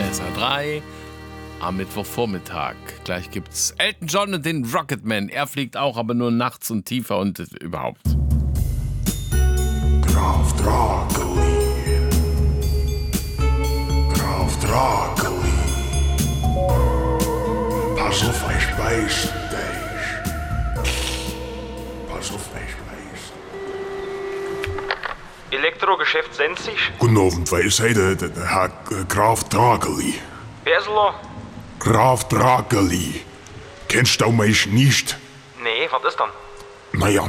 SR3 am Mittwochvormittag. Gleich gibt's Elton John und den Rocketman. Er fliegt auch, aber nur nachts und tiefer und überhaupt. Graf Draculi. Graf Draculi. Pass auf, ich beiß dich. Pass auf, ich beiß. Elektrogeschäft Sensig? Guten Abend, wer ist heute der Herr Graf Draculi? Wer ist er? Graf Draculi. Kennst du mich nicht? Nee, was ist dann? Naja,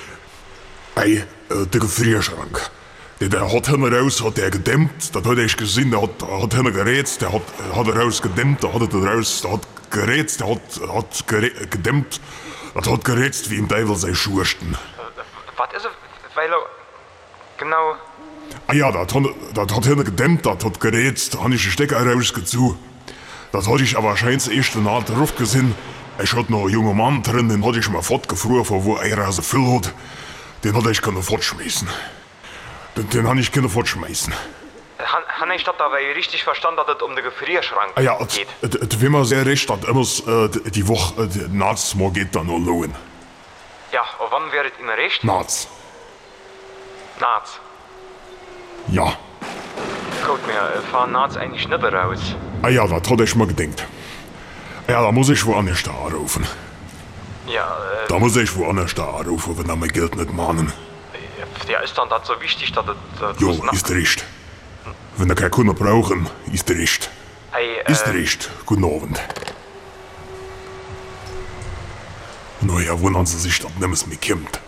der Gefrierschrank. Der hat hinten raus, hat der gedämmt, das hat ich gesehen, der hat hinten gerätzt, der hat raus gedämmt, der hat raus, der hat gerätzt, der hat gedämmt, das hat gerätzt wie im Teufel sei Schursten. Was ist er? Weil er... Genau... Ah ja, das hat hinten gedämmt, das hat gerätzt, da hab ich den Stecker rausgezogen. Das hatte ich aber wahrscheinlich erst nach drauf gesehen. Ich hatte noch einen jungen Mann drin, den hatte ich mal fortgefroren, von wo er so viel hat. Den hatte ich können fortschmeißen. Den habe ich können fortschmeißen. Han ich das aber richtig verstanden, dass es um den Gefrierschrank Ah ja, geht? es wäre mir sehr recht, dass immer die Woche nachts mal geht dann noch lohnen. Ja, und wann wäre es Ihnen recht? Nachts. Nachts. Ja. Gut, wir fahren nachts eigentlich nicht raus. Ah ja, das hatte ich mir gedacht. Ja, da muss ich woanders da anrufen. Ja, Da muss ich woanders da anrufen, wenn er mein Geld nicht mahnen. ja, ist dann das so wichtig, dass es... Jo, ist recht. Wenn er keine Kunden brauchen, ist recht. Hey, Ist recht. Guten Abend. Naja, wundern Sie sich, dass nichts mehr kommt.